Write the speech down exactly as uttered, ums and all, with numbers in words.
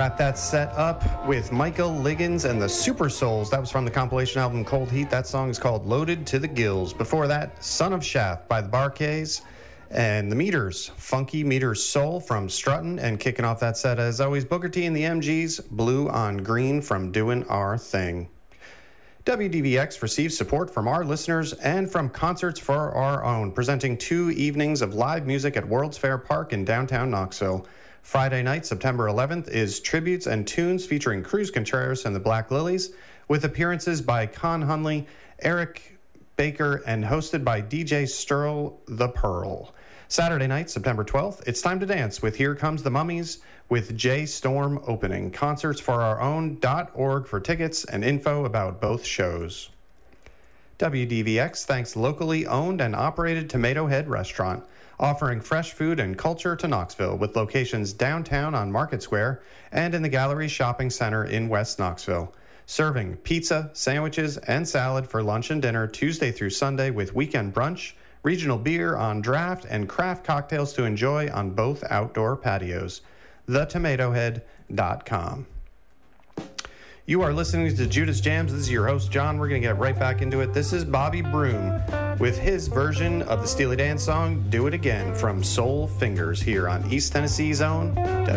Wrap that set up with Michael Liggins and the Super Souls. That was from the compilation album Cold Heat. That song is called Loaded to the Gills. Before that, Son of Shaft by the Bar-Kays and the Meters, Funky Meters Soul from Struttin'. And kicking off that set, as always, Booker T and the M Gs, Blue on Green from Doing Our Thing. W D V X receives support from our listeners and from Concerts for Our Own, presenting two evenings of live music at World's Fair Park in downtown Knoxville. Friday night, September eleventh, is Tributes and Tunes featuring Cruz Contreras and the Black Lilies, with appearances by Con Hunley, Eric Baker, and hosted by D J Sturl the Pearl. Saturday night, September twelfth, it's time to dance with Here Comes the Mummies, with Jay Storm opening. Concerts for our own dot org for tickets and info about both shows. W D V X thanks locally owned and operated Tomato Head Restaurant, offering fresh food and culture to Knoxville with locations downtown on Market Square and in the Gallery Shopping Center in West Knoxville. Serving pizza, sandwiches, and salad for lunch and dinner Tuesday through Sunday with weekend brunch, regional beer on draft, and craft cocktails to enjoy on both outdoor patios. the tomato head dot com. You are listening to Judas Jams. This is your host, John. We're going to get right back into it. This is Bobby Broom with his version of the Steely Dan song, Do It Again, from Soul Fingers here on East Tennessee's own